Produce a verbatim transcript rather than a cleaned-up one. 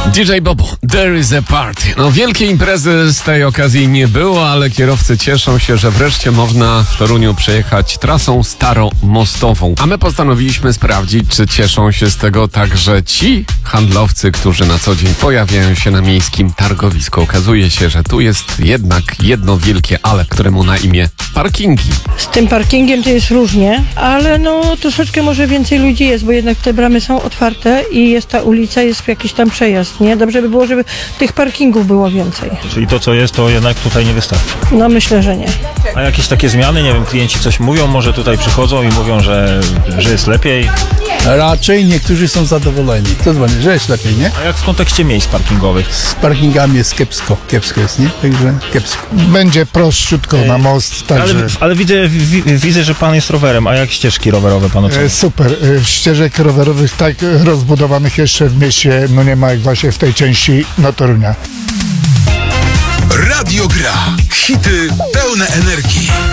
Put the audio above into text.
D J Bobo, There is a Party. No wielkiej imprezy z tej okazji nie było, ale kierowcy cieszą się, że wreszcie można w Toruniu przejechać trasą staromostową. A my postanowiliśmy sprawdzić, czy cieszą się z tego także ci handlowcy, którzy na co dzień pojawiają się na miejskim targowisku. Okazuje się, że tu jest jednak jedno wielkie ale, któremu na imię parkingi. Z tym parkingiem to jest różnie, ale no troszeczkę może więcej ludzi jest, bo jednak te bramy są otwarte i jest ta ulica, jest jakiś tam przejazd, nie? Dobrze by było, żeby tych parkingów było więcej. Czyli to, co jest, to jednak tutaj nie wystarczy. No myślę, że nie. A jakieś takie zmiany, nie wiem, klienci coś mówią, może tutaj przychodzą i mówią, że, że jest lepiej. Raczej niektórzy są zadowoleni. To dzwoni, że jest lepiej, nie? A jak w kontekście miejsc parkingowych? Z parkingami jest kiepsko. Kiepsko jest, nie? Także kiepsko. Będzie prostszutko na most, Ale, także ale widzę, wi, widzę, że pan jest rowerem, a jak ścieżki rowerowe pan ocenia? e, super. E, Ścieżek rowerowych tak rozbudowanych jeszcze w mieście, no nie ma jak właśnie w tej części na Torunia. Radio Gra. Hity pełne energii.